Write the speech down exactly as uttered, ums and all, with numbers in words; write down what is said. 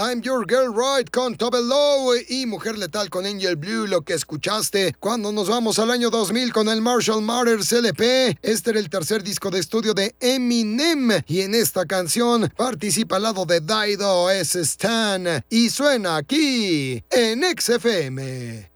I'm Your Girl Right con Tove Lo y Mujer Letal con Angel Blue, lo que escuchaste. Cuando nos vamos al año dos mil con el Marshall Mathers L P, este era el tercer disco de estudio de Eminem y en esta canción participa al lado de Dido S. Stan y suena aquí en X F M.